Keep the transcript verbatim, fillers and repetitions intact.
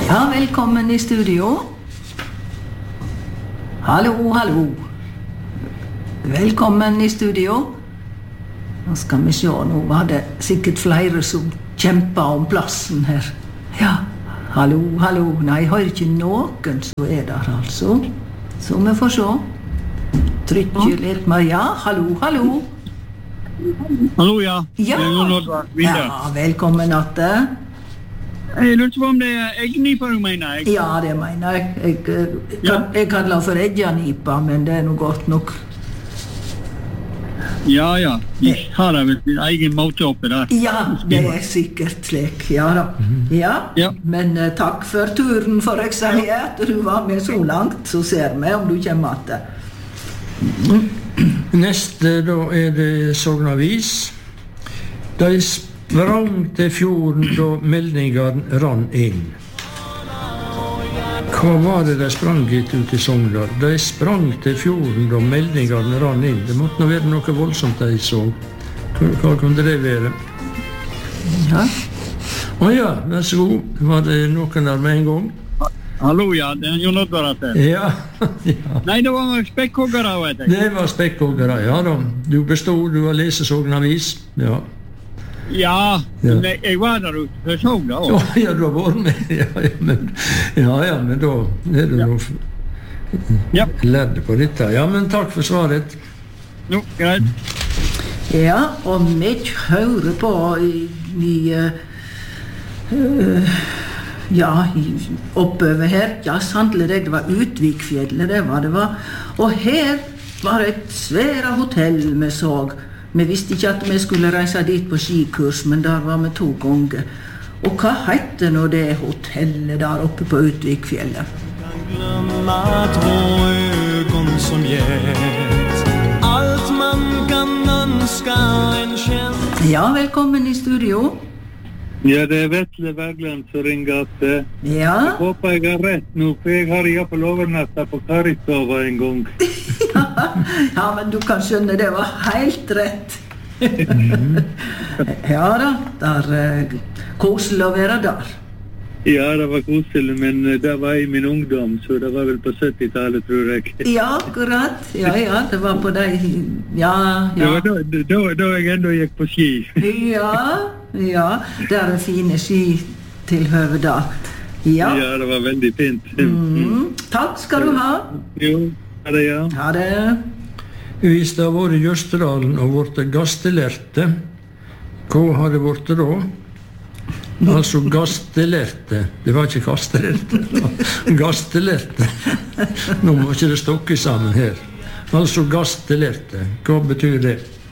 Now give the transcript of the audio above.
Ja, velkommen i studio. Hallo, hallo. Velkommen i studio. Nå skal vi se, nå var det sikkert flere som kjempet om plassen her. Ja, hallo, hallo. Nei, jeg har ikke noen som er der, altså. Så vi får se. Trykker litt mer. Ja, hallo, hallo. Hallo, ja. Ja, ja velkommen, Atte. Jeg lurte på om det er eggnipa du mener, jeg? Ja, det mener jeg. Jeg, jeg, kan, jeg kaller for eggenipa, men det er noe godt nok. Ja, ja. De har da vel sin egen måte oppe der. Ja, det er sikkert slik. Ja da. Ja, ja. Men uh, takk for turen, for jeg sier at du var med så langt, så ser vi om du kommer Atte. Neste da er det Sognavis. De sprang til fjorden da meldingene rann inn. Hva var det de sprang hit ut i Sogndal? De sprang til fjorden da meldingene rann inn. Det måtte nå være noe voldsomt de så. Hva, hva kunne det være? Ja. Å ja, vær så god. Var det noen der med en gang? Hallo, ja, det er Jon Oddvar at det. Ja, ja. Nei, det var spekkhoggere, vet jeg. Det var spekkhoggere, ja da. Du bestod, du har lest Sognavis, ja. Ja, ja. Men jeg var der ute for Sogn da også. Ja, ja, du har vært med, ja, ja, men, ja, ja, men da er du ja. Nå ja. lærte på dette. Ja, men takk for svaret. Jo, greit. Ja, og vi hører på i, i uh, uh, ja, oppover her, ja, sannelig det var Utvikfjellet, det var det var. Og her var et svære hotell vi så. Vi visste ikke at vi skulle reise dit på skikurs, men der var vi to ganger. Og hva heter nå det hotellet der oppe på Utvikfjellet? Kan glömma två ögon som gett allt man kan önska en känsla. Ja, velkommen i studio. Ja, det er Vetle Bergland som ringer at ja. Jeg håper jeg har rett nå, for jeg har i hvert fall overnattet på Karistova en gang. ja, ja, men du kan skjønne, det var helt rett. ja da, der uh, koselig å være der. Ja, det var koselig, men det var i min ungdom, så det var vel på syttitallet, tror jeg. ja, akkurat. Ja, ja, det var på deg. Ja, ja. Det var da, da, da jeg enda gikk på ski. ja, ja, det er fine skitilhøve da. Ja. Ja, det var veldig fint. Mm. Takk skal du ha. Jo, ha det, ja. Ha det. Hvis det har vært i Jøsterdalen og vært gastelerte, hva har det vært da? Altså gastelerte. Det var ikke kastelerte. Gastelerte. Nå må ikke det stokke sammen her. Altså gastelerte. Hva betyr det?